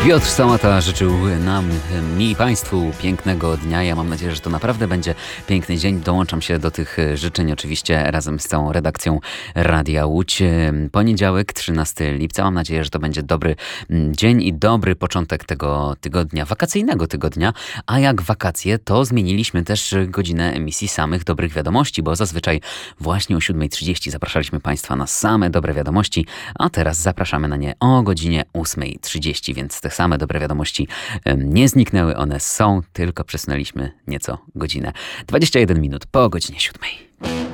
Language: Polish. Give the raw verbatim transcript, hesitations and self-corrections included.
Piotr Sałata życzył nam, mi i Państwu pięknego dnia. Ja mam nadzieję, że to naprawdę będzie piękny dzień. Dołączam się do tych życzeń oczywiście razem z całą redakcją Radia Łódź. Poniedziałek, trzynastego lipca. Mam nadzieję, że to będzie dobry dzień i dobry początek tego tygodnia, wakacyjnego tygodnia. A jak wakacje, to zmieniliśmy też godzinę emisji samych dobrych wiadomości, bo zazwyczaj właśnie o siódma trzydzieści zapraszaliśmy Państwa na same dobre wiadomości, a teraz zapraszamy na nie o godzinie ósma trzydzieści, więc te same dobre wiadomości nie zniknęły, one są, tylko przesunęliśmy nieco godzinę. dwadzieścia jeden minut po godzinie siódmej.